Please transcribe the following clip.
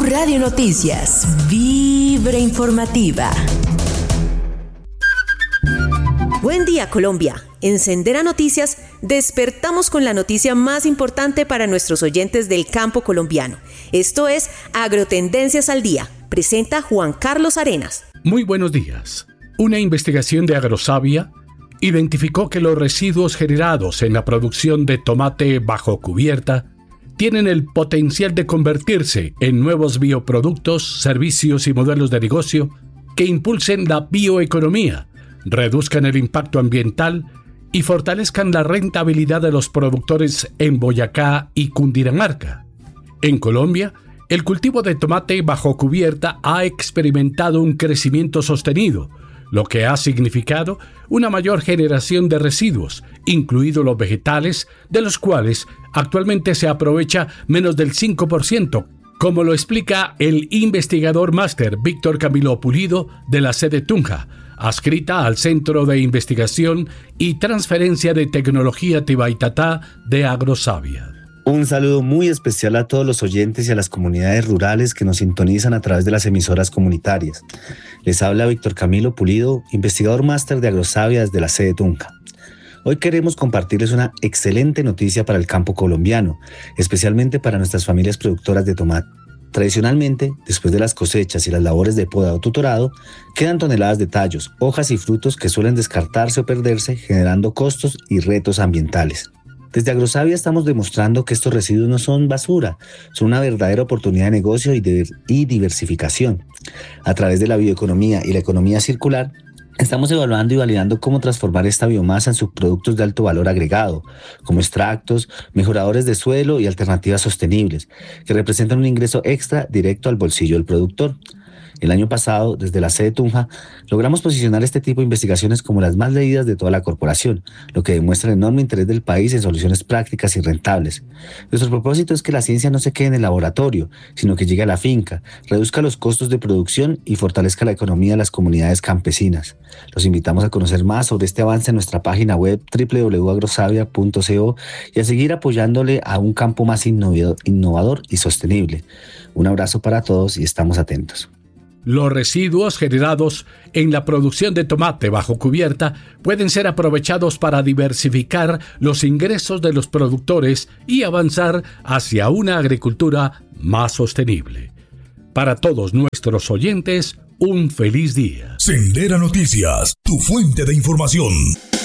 Radio Noticias, Vibra Informativa. Buen día, Colombia. En Sendera Noticias despertamos con la noticia más importante para nuestros oyentes del campo colombiano. Esto es Agrotendencias al Día. Presenta Juan Carlos Arenas. Muy buenos días. Una investigación de Agrosavia identificó que los residuos generados en la producción de tomate bajo cubierta tienen el potencial de convertirse en nuevos bioproductos, servicios y modelos de negocio que impulsen la bioeconomía, reduzcan el impacto ambiental y fortalezcan la rentabilidad de los productores en Boyacá y Cundinamarca. En Colombia, el cultivo de tomate bajo cubierta ha experimentado un crecimiento sostenido, lo que ha significado una mayor generación de residuos, incluidos los vegetales, de los cuales actualmente se aprovecha menos del 5%, como lo explica el investigador máster Víctor Camilo Pulido de la sede Tunja, adscrita al Centro de Investigación y Transferencia de Tecnología Tibaitatá de Agrosavia. Un saludo muy especial a todos los oyentes y a las comunidades rurales que nos sintonizan a través de las emisoras comunitarias. Les habla Víctor Camilo Pulido, investigador máster de Agrosavia desde la sede Tunja. Hoy queremos compartirles una excelente noticia para el campo colombiano, especialmente para nuestras familias productoras de tomate. Tradicionalmente, después de las cosechas y las labores de poda o tutorado, quedan toneladas de tallos, hojas y frutos que suelen descartarse o perderse, generando costos y retos ambientales. Desde Agrosavia estamos demostrando que estos residuos no son basura, son una verdadera oportunidad de negocio y diversificación. A través de la bioeconomía y la economía circular, estamos evaluando y validando cómo transformar esta biomasa en subproductos de alto valor agregado, como extractos, mejoradores de suelo y alternativas sostenibles, que representan un ingreso extra directo al bolsillo del productor. El año pasado, desde la sede Tunja, logramos posicionar este tipo de investigaciones como las más leídas de toda la corporación, lo que demuestra el enorme interés del país en soluciones prácticas y rentables. Nuestro propósito es que la ciencia no se quede en el laboratorio, sino que llegue a la finca, reduzca los costos de producción y fortalezca la economía de las comunidades campesinas. Los invitamos a conocer más sobre este avance en nuestra página web www.agrosavia.co y a seguir apoyándole a un campo más innovador y sostenible. Un abrazo para todos y estamos atentos. Los residuos generados en la producción de tomate bajo cubierta pueden ser aprovechados para diversificar los ingresos de los productores y avanzar hacia una agricultura más sostenible. Para todos nuestros oyentes, un feliz día. Sendera Noticias, tu fuente de información.